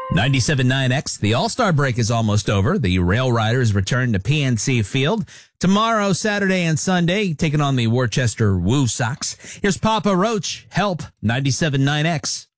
97.9X, the All-Star break is almost over. The Rail Riders return to PNC Field tomorrow, Saturday, and Sunday, taking on the Worcester Woo Sox. Here's Papa Roach, Help, 97.9X.